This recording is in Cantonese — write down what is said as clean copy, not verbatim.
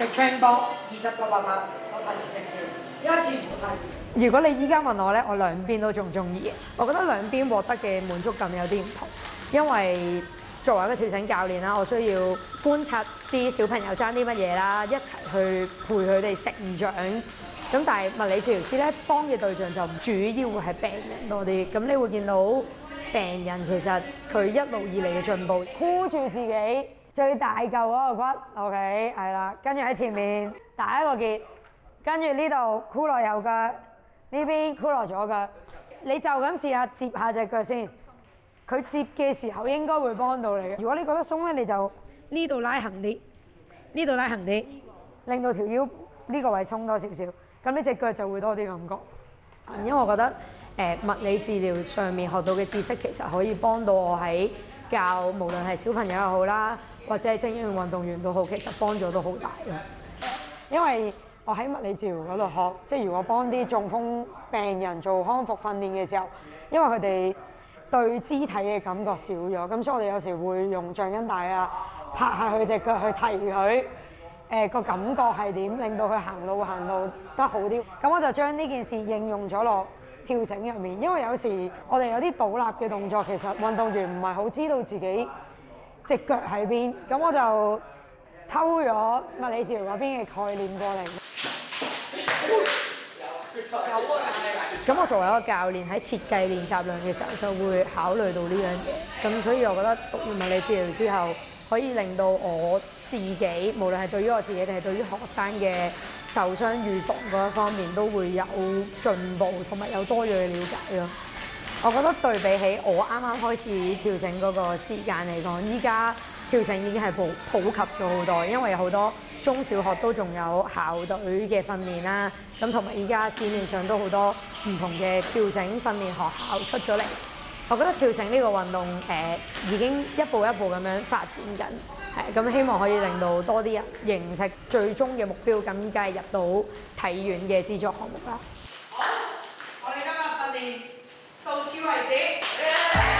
食 train 波20個800，我睇住成條，一次唔好睇。如果你依家問我咧，我兩邊都仲中意嘅。我覺得兩邊獲得嘅滿足感有啲唔同，因為作為一個跳繩教練啦，我需要觀察啲小朋友爭啲乜嘢啦，一齊去陪佢哋成長。咁但係物理治療師咧，幫嘅對象就主要會係病人多啲。咁你會見到病人其實佢一路以嚟嘅進步，箍住自己最大嚿嗰個骨 ，OK 係啦，跟住喺前面打一個結，跟住呢度箍落右腳，呢邊箍落左腳。你就咁試下接下隻腳先，佢接嘅時候應該會幫到你嘅。如果你覺得鬆咧，你就呢度拉行啲，呢度拉行啲，令到條腰呢個位鬆多少少。咁呢隻腳就會多啲感覺，因為我覺得物理治療上面學到嘅知識其實可以幫到我喺教無論係小朋友又好啦，或者係精英運動員都好，其實幫助都好大咯。因為我喺物理治療嗰度學，即係如果幫啲中風病人做康復訓練嘅時候，因為佢哋對肢體嘅感覺少咗，咁所以我哋有時會用橡筋帶啊，拍下佢隻腳去提佢。個感覺係點，令到佢行路得好啲。咁我就將呢件事應用咗落跳繩入面，因為有時我哋有啲倒立嘅動作，其實運動員唔係好知道自己隻腳喺邊，咁我就偷咗物理治療嗰邊嘅概念過嚟。咁我作為一個教練喺設計練習量嘅時候，就會考慮到呢樣嘢。咁所以我覺得讀完物理治療之後，可以令到我自己，無論係對於我自己定係對於學生嘅受傷預防嗰一方面，都會有進步同埋有多樣嘅了解咯。我覺得對比起我啱啱開始跳繩嗰個時間嚟講，依家跳繩已經係普及咗好多，因為有好多中小學都仲有校隊嘅訓練啦。咁同埋依家市面上都好多唔同嘅跳繩訓練學校出咗嚟。我覺得跳繩呢個運動已經一步一步咁樣發展緊，係咁希望可以令到多啲人認識最終嘅目標，咁梗係入到體院嘅資助項目啦。好，我哋今日訓練到此為止。